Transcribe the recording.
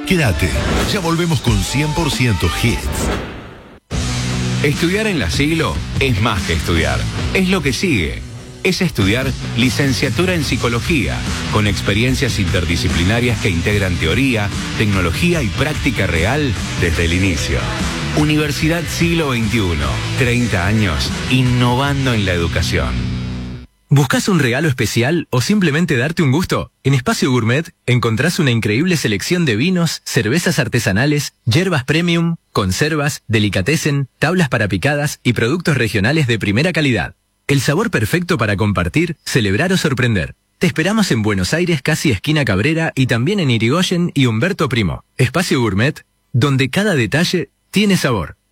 Quédate, ya volvemos con 100% hits. Estudiar en La Siglo es más que estudiar, es lo que sigue. Es estudiar licenciatura en psicología, con experiencias interdisciplinarias que integran teoría, tecnología y práctica real desde el inicio. Universidad Siglo XXI, 30 años innovando en la educación. ¿Buscas un regalo especial o simplemente darte un gusto? En Espacio Gourmet encontrás una increíble selección de vinos, cervezas artesanales, hierbas premium, conservas, delicatessen, tablas para picadas y productos regionales de primera calidad. El sabor perfecto para compartir, celebrar o sorprender. Te esperamos en Buenos Aires, casi esquina Cabrera, y también en Irigoyen y Humberto Primo. Espacio Gourmet, donde cada detalle tiene sabor.